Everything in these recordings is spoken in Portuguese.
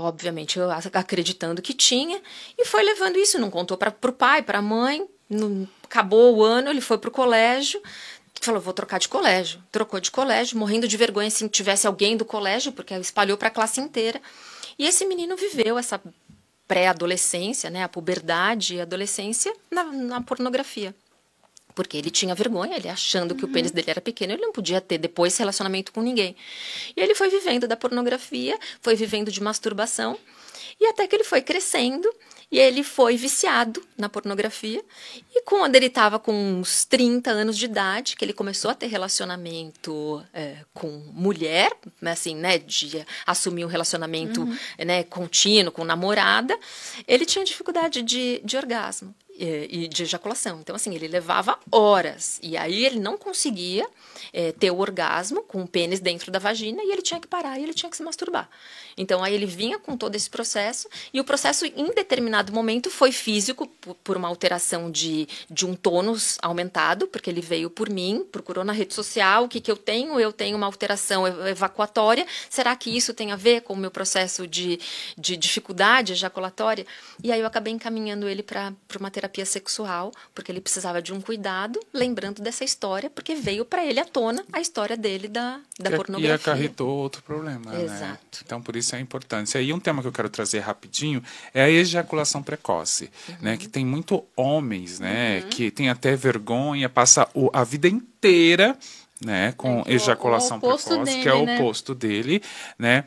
obviamente, eu acreditando que tinha, e foi levando isso, não contou para o pai, para a mãe, acabou o ano, ele foi para o colégio, falou, vou trocar de colégio. Trocou de colégio, morrendo de vergonha se tivesse alguém do colégio, porque espalhou para a classe inteira. E esse menino viveu essa pré-adolescência, né, a puberdade e a adolescência na pornografia. Porque ele tinha vergonha, ele achando que o pênis dele era pequeno, ele não podia ter depois relacionamento com ninguém. E ele foi vivendo da pornografia, foi vivendo de masturbação, e até que ele foi crescendo, e ele foi viciado na pornografia. E quando ele estava com uns 30 anos de idade, que ele começou a ter relacionamento com mulher, assim, né, de assumir um relacionamento né, contínuo com namorada, ele tinha dificuldade de orgasmo e de ejaculação. Então, assim, ele levava horas. E aí ele não conseguia ter o orgasmo com o pênis dentro da vagina e ele tinha que parar e ele tinha que se masturbar. Então, aí ele vinha com todo esse processo e o processo, em determinado momento, foi físico, por uma alteração de um tônus aumentado, porque ele veio por mim, procurou na rede social, o que eu tenho? Eu tenho uma alteração evacuatória. Será que isso tem a ver com o meu processo de dificuldade ejaculatória? E aí eu acabei encaminhando ele para uma terapia sexual, porque ele precisava de um cuidado, lembrando dessa história, porque veio para ele à tona a história dele da pornografia. E acarretou outro problema, Exato. né? Então, por isso é a importância. E um tema que eu quero trazer rapidinho é a ejaculação precoce, né? Que tem muito homens, né? Que tem até vergonha, passa a vida inteira, né, com ejaculação precoce, dele, que é o oposto dele, né?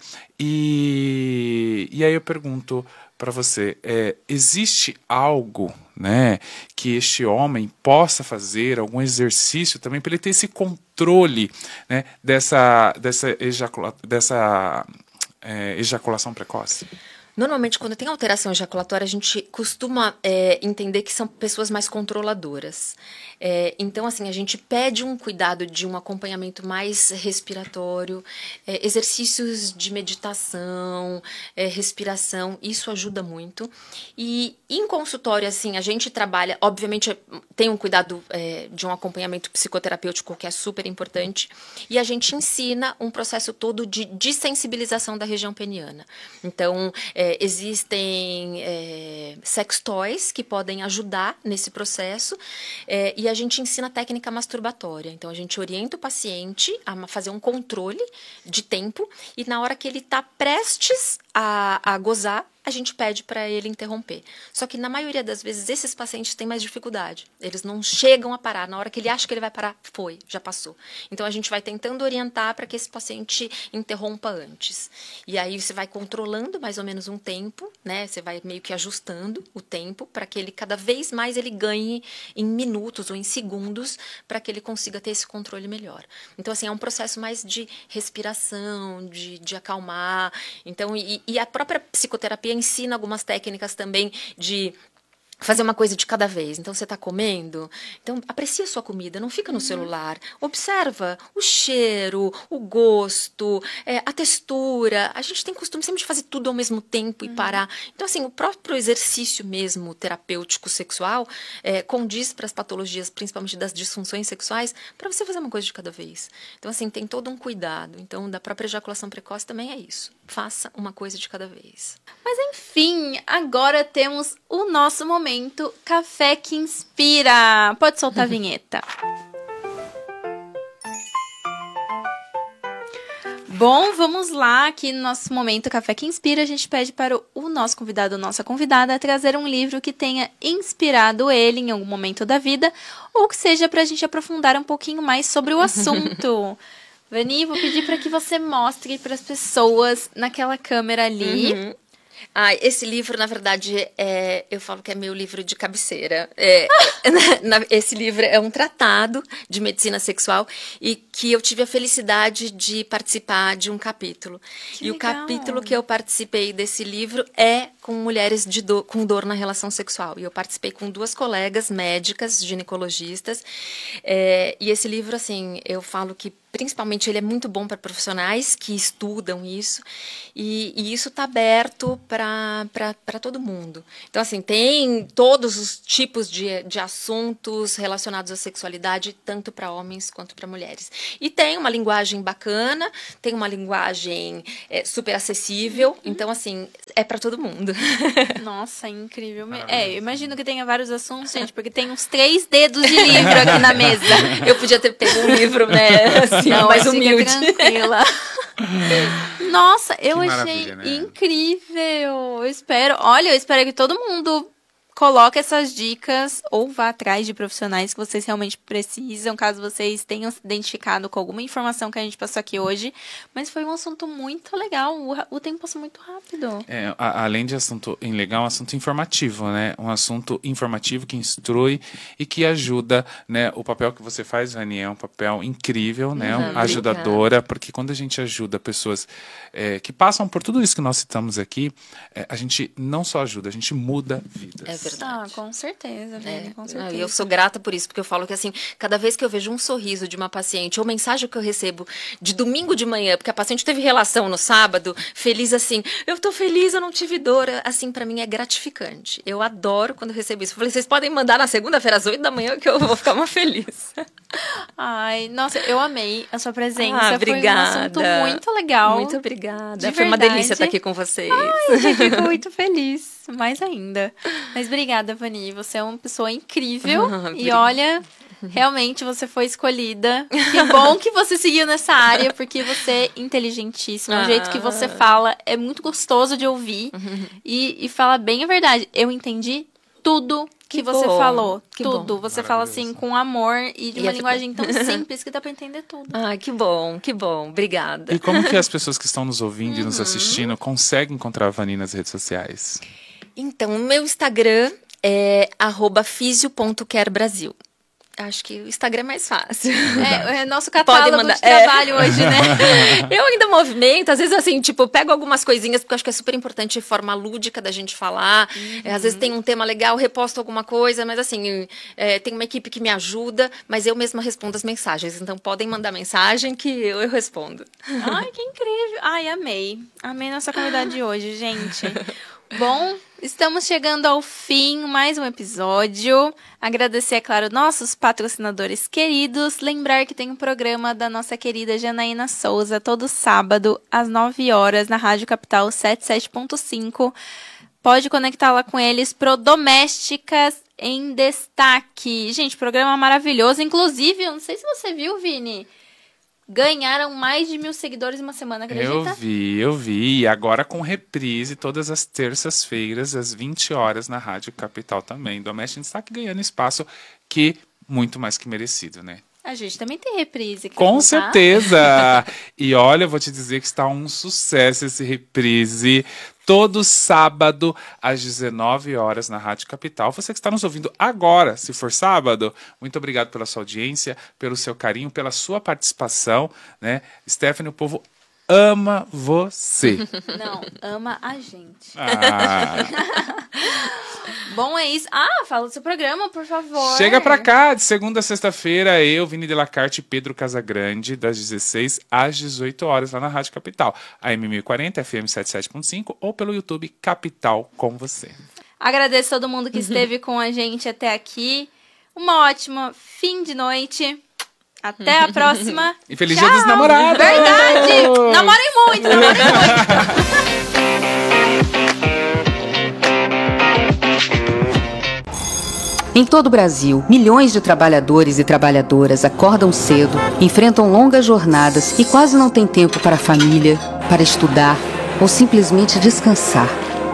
E aí eu pergunto para você, existe algo, né, que este homem possa fazer, algum exercício também para ele ter esse controle, né, dessa ejaculação precoce? Normalmente, quando tem alteração ejaculatória, a gente costuma entender que são pessoas mais controladoras. Então, assim, a gente pede um cuidado de um acompanhamento mais respiratório, exercícios de meditação, respiração, isso ajuda muito. E em consultório, assim, a gente trabalha, obviamente, tem um cuidado de um acompanhamento psicoterapêutico que é super importante, e a gente ensina um processo todo de desensibilização da região peniana. Então, existem sex toys que podem ajudar nesse processo e a gente ensina técnica masturbatória. Então, a gente orienta o paciente a fazer um controle de tempo e na hora que ele está prestes a gozar, a gente pede para ele interromper. Só que, na maioria das vezes, esses pacientes têm mais dificuldade. Eles não chegam a parar. Na hora que ele acha que ele vai parar, já passou. Então, a gente vai tentando orientar para que esse paciente interrompa antes. E aí, você vai controlando mais ou menos um tempo, né? Você vai meio que ajustando o tempo para que ele, cada vez mais, ele ganhe em minutos ou em segundos para que ele consiga ter esse controle melhor. Então, assim, é um processo mais de respiração, de acalmar. Então, e a própria psicoterapia ensina algumas técnicas também de fazer uma coisa de cada vez. Então, você está comendo, então aprecia a sua comida, não fica no celular. Observa o cheiro, o gosto, a textura. A gente tem costume sempre de fazer tudo ao mesmo tempo e parar. Então, assim, o próprio exercício mesmo terapêutico sexual condiz para as patologias, principalmente das disfunções sexuais, para você fazer uma coisa de cada vez. Então, assim, tem todo um cuidado. Então, da própria ejaculação precoce também é isso. Faça uma coisa de cada vez. Mas, enfim, agora temos o nosso momento Café que Inspira. Pode soltar a vinheta. Bom, vamos lá. Aqui no nosso momento Café que Inspira, a gente pede para o nosso convidado ou nossa convidada trazer um livro que tenha inspirado ele em algum momento da vida ou que seja para a gente aprofundar um pouquinho mais sobre o assunto. Vani, vou pedir para que você mostre para as pessoas naquela câmera ali. Esse livro, na verdade, eu falo que é meu livro de cabeceira. Esse livro é um tratado de medicina sexual e que eu tive a felicidade de participar de um capítulo. Que o legal. capítulo que eu participei desse livro é com mulheres com dor na relação sexual. E eu participei com 2 colegas médicas, ginecologistas. E esse livro, assim, eu falo que principalmente ele é muito bom para profissionais que estudam isso, e isso está aberto para todo mundo. Então, assim, tem todos os tipos de assuntos relacionados à sexualidade, tanto para homens quanto para mulheres. E tem uma linguagem bacana, tem uma linguagem super acessível, então, assim, é para todo mundo. Nossa, incrível. Eu imagino que tenha vários assuntos, gente, porque tem uns 3 dedos de livro aqui na mesa. Eu podia ter pego um livro, né, assim, não, mais humilde. Tranquila. Nossa, eu achei né? incrível. Eu espero que todo mundo coloque essas dicas ou vá atrás de profissionais que vocês realmente precisam, caso vocês tenham se identificado com alguma informação que a gente passou aqui hoje. Mas foi um assunto muito legal, o tempo passou muito rápido. Além de assunto legal, um assunto informativo, né? Um assunto informativo que instrui e que ajuda, né? O papel que você faz, Vani, é um papel incrível, né? Ajudadora, porque quando a gente ajuda pessoas que passam por tudo isso que nós citamos aqui, a gente não só ajuda, a gente muda vidas. Ah, com certeza, Vani, com certeza. E eu sou grata por isso, porque eu falo que, assim, cada vez que eu vejo um sorriso de uma paciente, ou mensagem que eu recebo de domingo de manhã, porque a paciente teve relação no sábado, feliz assim, eu tô feliz, eu não tive dor, assim, pra mim é gratificante. Eu adoro quando eu recebo isso. Eu falei, vocês podem mandar na segunda-feira às 8 da manhã que eu vou ficar uma feliz. Ai, nossa, eu amei a sua presença. Obrigada. Foi um assunto muito legal. Muito obrigada. Foi uma delícia estar aqui com vocês. Ai, gente, fico muito feliz. Mais ainda. Mas obrigada, Vani. Você é uma pessoa incrível. E olha, realmente você foi escolhida. Que bom que você seguiu nessa área, porque você é inteligentíssima. O jeito que você fala é muito gostoso de ouvir. E fala bem a verdade. Eu entendi tudo que você falou. Tudo. Você fala assim com amor e de uma linguagem tão simples que dá pra entender tudo. Ai, que bom, que bom. Obrigada. E como que as pessoas que estão nos ouvindo e nos assistindo conseguem encontrar a Vani nas redes sociais? Então, o meu Instagram é @fisio.querbrasil. Acho que o Instagram é mais fácil. É nosso catálogo de trabalho hoje, né? Eu ainda movimento, às vezes assim, tipo, pego algumas coisinhas, porque eu acho que é super importante a forma lúdica da gente falar. Às vezes tem um tema legal, reposto alguma coisa, mas assim, tem uma equipe que me ajuda, mas eu mesma respondo as mensagens. Então podem mandar mensagem que eu respondo. Ai, que incrível. Ai, amei. Amei nossa convidada de hoje, gente. Bom, estamos chegando ao fim, mais um episódio. Agradecer, é claro, nossos patrocinadores queridos. Lembrar que tem um programa da nossa querida Janaína Souza, todo sábado, às 9 horas, na Rádio Capital 77.5. Pode conectar lá com eles pro Domésticas em Destaque. Gente, programa maravilhoso. Inclusive, eu não sei se você viu, Vini, ganharam mais de 1.000 seguidores em uma semana, acredita? Eu vi. E agora com reprise todas as terças-feiras, às 20 horas, na Rádio Capital também. Doméstica em Destaque ganhando espaço que muito mais que merecido, né? A gente também tem reprise. Com certeza! E olha, eu vou te dizer que está um sucesso esse reprise. Todo sábado, às 19 horas, na Rádio Capital. Você que está nos ouvindo agora, se for sábado, muito obrigado pela sua audiência, pelo seu carinho, pela sua participação, né? Stephanie, o povo ama você. Não, ama a gente. Ah. Bom, é isso. Fala do seu programa, por favor. Chega pra cá, de segunda a sexta-feira, eu, Vini Delacarte e Pedro Casagrande, das 16 às 18 horas, lá na Rádio Capital. AM 1040, FM 77.5 ou pelo YouTube Capital com você. Agradeço a todo mundo que esteve com a gente até aqui. Uma ótima fim de noite. Até a próxima. E feliz Dia dos Namorados! Verdade! Namorem muito, namorem muito! Em todo o Brasil, milhões de trabalhadores e trabalhadoras acordam cedo, enfrentam longas jornadas e quase não têm tempo para a família, para estudar ou simplesmente descansar.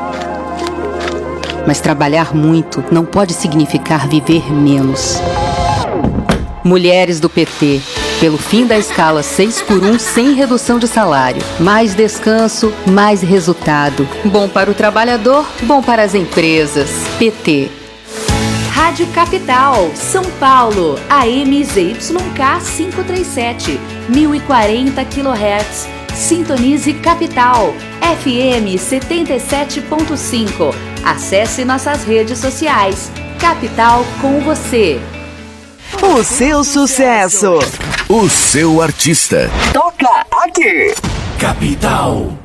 Mas trabalhar muito não pode significar viver menos. Mulheres do PT, pelo fim da escala 6x1 sem redução de salário. Mais descanso, mais resultado. Bom para o trabalhador, bom para as empresas. PT. Rádio Capital, São Paulo, AM ZYK 537, 1040 kHz. Sintonize Capital, FM 77.5. Acesse nossas redes sociais. Capital com você. O seu sucesso. O seu artista. Toca aqui. Capital.